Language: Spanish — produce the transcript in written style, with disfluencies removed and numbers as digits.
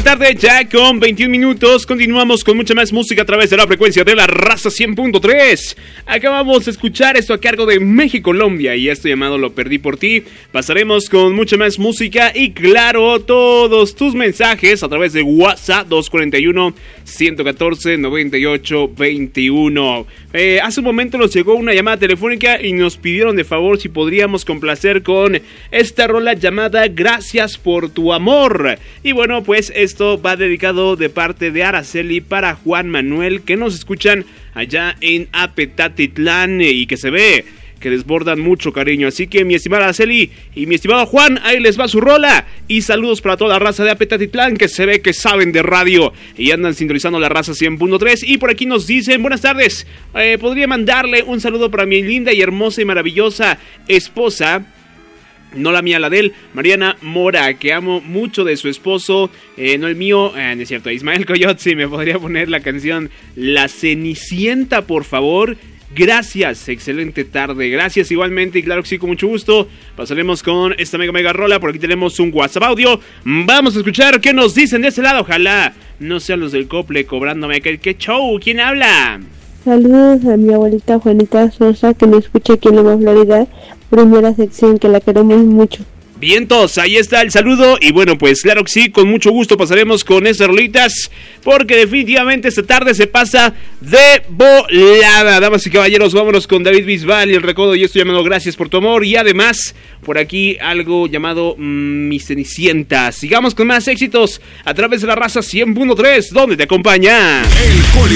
tarde, ya con 21 minutos. Continuamos con mucha más música a través de la frecuencia de la raza 100.3. Acabamos de escuchar esto a cargo de México Colombia y esto llamado Lo Perdí Por Ti. Pasaremos con mucha más música y claro, todos tus mensajes a través de WhatsApp 241-114-9821. Hace un momento nos llegó una llamada telefónica y nos pidieron de favor si podríamos complacer con esta rola llamada Gracias por tu amor. Y bueno, pues esto va dedicado de parte de Araceli para Juan Manuel, que nos escuchan allá en Apetatitlán y que se ve que desbordan mucho cariño. Así que mi estimada Araceli y mi estimado Juan, ahí les va su rola. Y saludos para toda la raza de Apetatitlán, que se ve que saben de radio y andan sintonizando la raza 100.3. Y por aquí nos dicen, buenas tardes, podría mandarle un saludo para mi linda y hermosa y maravillosa esposa, no la mía, la de él, Mariana Mora, que amo mucho de su esposo, no el mío, no es cierto, Ismael Coyote, si me podría poner la canción La Cenicienta, por favor. Gracias, excelente tarde, gracias igualmente y claro que sí, con mucho gusto. Pasaremos con esta mega rola, por aquí tenemos un WhatsApp audio. Vamos a escuchar qué nos dicen de ese lado, ojalá no sean los del Cople cobrándome. ¿Qué show? ¿Quién habla? Saludos a mi abuelita Juanita Sosa, que me escucha aquí en Loma Florida, primera sección, que la queremos mucho. Vientos, ahí está el saludo. Y bueno, pues claro que sí, con mucho gusto pasaremos con esas rolitas, porque definitivamente esta tarde se pasa de volada. Damas y caballeros, vámonos con David Bisbal y el recodo y esto llamado Gracias por tu amor. Y además, por aquí algo llamado Mi Cenicienta. Sigamos con más éxitos a través de la raza 100.3, donde te acompaña el